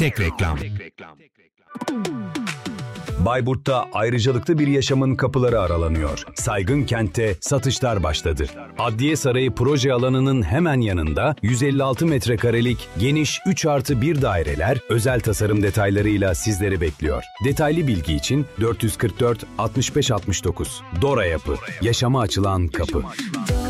tek reklam. Bayburt'ta ayrıcalıklı bir yaşamın kapıları aralanıyor. Saygın Kent'te satışlar başladı. Adliye Sarayı proje alanının hemen yanında 156 metrekarelik geniş 3+1 daireler özel tasarım detaylarıyla sizleri bekliyor. Detaylı bilgi için 444 65 69. Dora Yapı, yaşama açılan kapı.